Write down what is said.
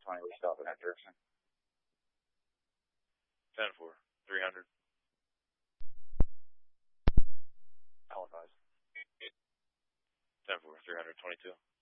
20, we stop in that direction. 10-4, 300. Televised. 10-4, 322.